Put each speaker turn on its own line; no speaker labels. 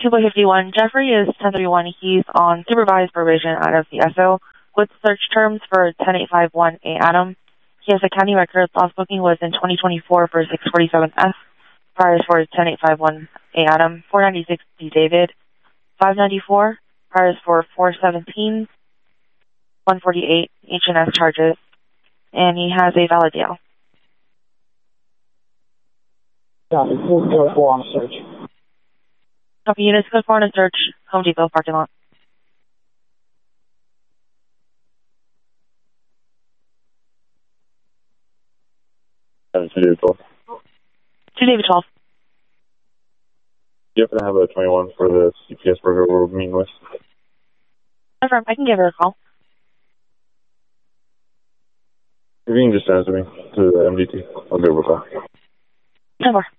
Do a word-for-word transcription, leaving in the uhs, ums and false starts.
two by fifty-one, Jeffrey is ten thirty-one. He's on supervised probation out of the S O with search terms for ten eight five one A Adam. He has a county record. Last booking was in twenty twenty-four for six forty-seven S. Prior for ten eight five one A Adam. four ninety-six D David. five ninety-four. Prior for four seventeen. one forty-eight H and S charges. And he has a valid deal.
Copy. We'll go for on a search.
Copy. Units code four on a search. Home Depot parking lot.
Two David twelve.
two David twelve.
Do you happen to have a twenty-one for the C P S burger we're meeting with?
Confirm. I can give her a call.
If you can just send it to me, to the M D T, I'll give her a call.
No more.